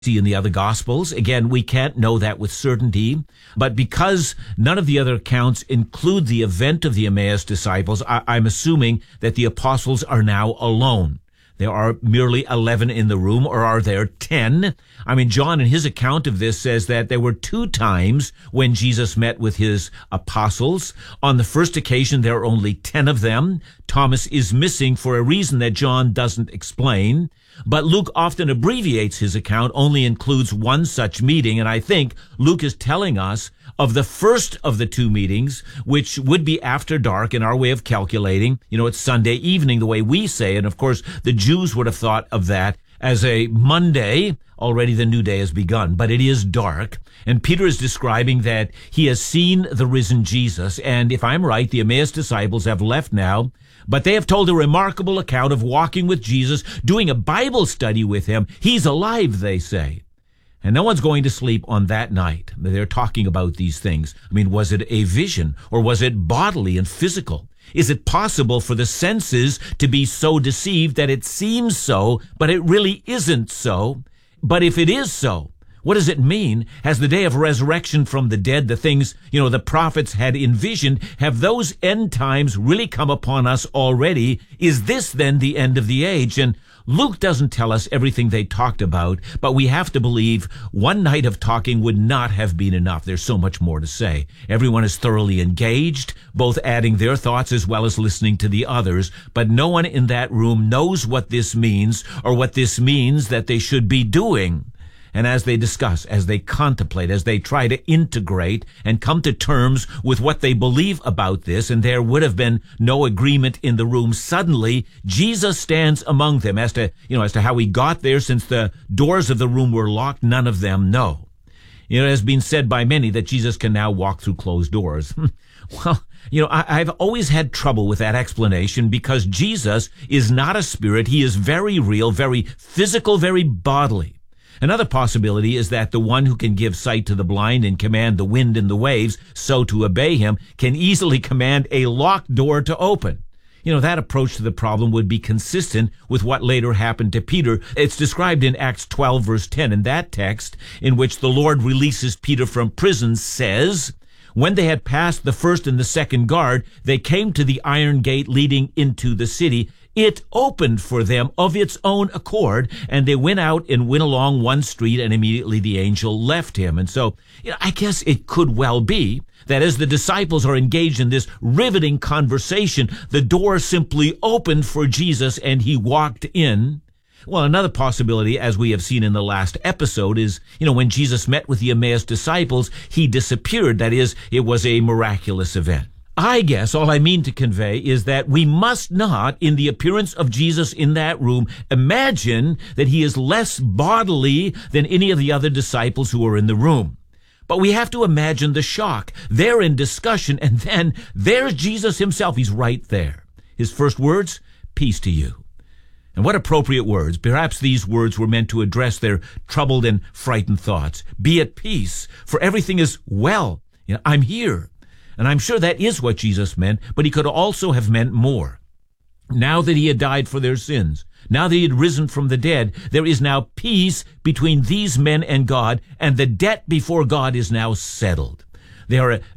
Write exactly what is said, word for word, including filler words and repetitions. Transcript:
see in the other Gospels. Again, we can't know that with certainty, but because none of the other accounts include the event of the Emmaus disciples, I- I'm assuming that the apostles are now alone. There are merely eleven in the room, or are there ten? I mean, John in his account of this says that there were two times when Jesus met with his apostles. On the first occasion, there are only ten of them. Thomas is missing for a reason that John doesn't explain. But Luke often abbreviates his account, only includes one such meeting, and I think Luke is telling us of the first of the two meetings, which would be after dark in our way of calculating. You know, it's Sunday evening, the way we say it, and of course the Jews would have thought of that as a Monday. Already the new day has begun, but it is dark, and Peter is describing that he has seen the risen Jesus, and if I'm right, the Emmaus disciples have left now, but they have told a remarkable account of walking with Jesus, doing a Bible study with him. He's alive, they say. And no one's going to sleep on that night. They're talking about these things. I mean, was it a vision, or was it bodily and physical? Is it possible for the senses to be so deceived that it seems so, but it really isn't so? But if it is so, what does it mean? Has the day of resurrection from the dead, the things, you know, the prophets had envisioned, have those end times really come upon us already? Is this then the end of the age? And Luke doesn't tell us everything they talked about, but we have to believe one night of talking would not have been enough. There's so much more to say. Everyone is thoroughly engaged, both adding their thoughts as well as listening to the others, but no one in that room knows what this means or what this means that they should be doing. And as they discuss, as they contemplate, as they try to integrate and come to terms with what they believe about this, and there would have been no agreement in the room, suddenly Jesus stands among them. As to, you know, as to how he got there, since the doors of the room were locked, none of them know. You know, it has been said by many that Jesus can now walk through closed doors. Well, you know, I, I've always had trouble with that explanation, because Jesus is not a spirit. He is very real, very physical, very bodily. Another possibility is that the one who can give sight to the blind and command the wind and the waves so to obey him can easily command a locked door to open. You know, that approach to the problem would be consistent with what later happened to Peter. It's described in Acts twelve, verse ten. In that text, in which the Lord releases Peter from prison, says, "When they had passed the first and the second guard, they came to the iron gate leading into the city. It opened for them of its own accord, and they went out and went along one street, and immediately the angel left him." And so, you know, I guess it could well be that as the disciples are engaged in this riveting conversation, the door simply opened for Jesus and he walked in. Well, another possibility, as we have seen in the last episode, is, you know, when Jesus met with the Emmaus disciples, he disappeared. That is, it was a miraculous event. I guess all I mean to convey is that we must not, in the appearance of Jesus in that room, imagine that he is less bodily than any of the other disciples who were in the room. But we have to imagine the shock. They're in discussion, and then there's Jesus himself. He's right there. His first words, "Peace to you." And what appropriate words. Perhaps these words were meant to address their troubled and frightened thoughts. Be at peace, for everything is well. You know, I'm here. And I'm sure that is what Jesus meant, but he could also have meant more. Now that he had died for their sins, now that he had risen from the dead, there is now peace between these men and God, and the debt before God is now settled. They are